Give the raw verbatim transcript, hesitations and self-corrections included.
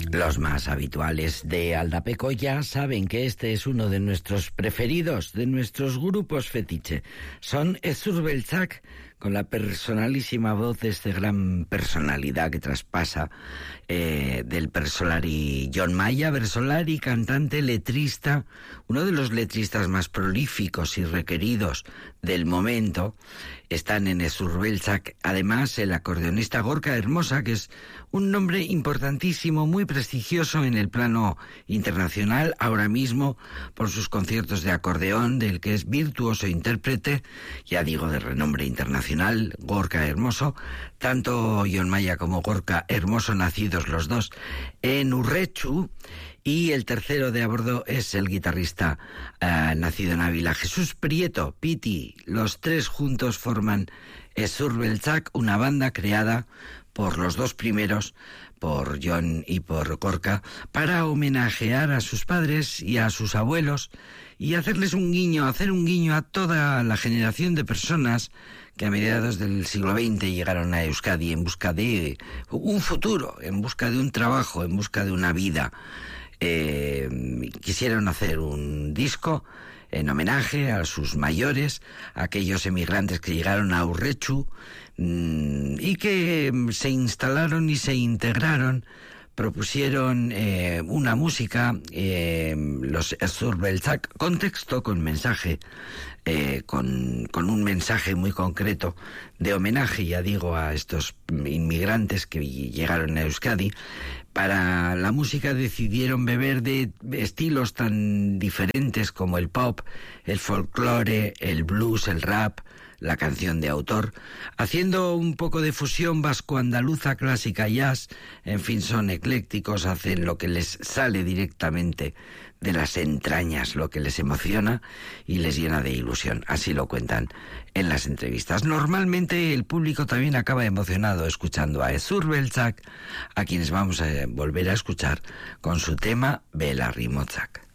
Los más habituales de Aldapeco ya saben que este es uno de nuestros preferidos, de nuestros grupos fetiche. Son Hezur Beltzak, con la personalísima voz de esta gran personalidad que traspasa eh, del Bersolari Jon Maia. Bersolari, cantante, letrista, uno de los letristas más prolíficos y requeridos del momento. Están en Hezur Beltzak, además, el acordeonista Gorka Hermosa, que es un nombre importantísimo, muy prestigioso en el plano internacional, ahora mismo por sus conciertos de acordeón, del que es virtuoso intérprete, ya digo, de renombre internacional, Gorka Hermoso. Tanto Jon Maia como Gorka Hermoso, nacidos los dos en Urretxu. Y el tercero de a bordo es el guitarrista uh, nacido en Ávila, Jesús Prieto, Piti. Los tres juntos forman Hezur Beltzak, una banda creada por los dos primeros, por Jon y por Gorka, para homenajear a sus padres y a sus abuelos y hacerles un guiño, hacer un guiño a toda la generación de personas que a mediados del siglo veinte llegaron a Euskadi en busca de un futuro, en busca de un trabajo, en busca de una vida. Eh, quisieron hacer un disco en homenaje a sus mayores, a aquellos emigrantes que llegaron a Urretxu mmm, y que se instalaron y se integraron. Propusieron eh, una música, eh, los Hezur Beltzak, con texto, con mensaje, eh, con, con un mensaje muy concreto de homenaje, ya digo, a estos inmigrantes que llegaron a Euskadi. Para la música decidieron beber de estilos tan diferentes como el pop, el folclore, el blues, el rap, la canción de autor, haciendo un poco de fusión vasco-andaluza, clásica, jazz. En fin, son eclécticos, hacen lo que les sale directamente de las entrañas, lo que les emociona y les llena de ilusión. Así lo cuentan en las entrevistas. Normalmente el público también acaba emocionado escuchando a Hezur Beltzak, a quienes vamos a volver a escuchar con su tema Belarri Motzak.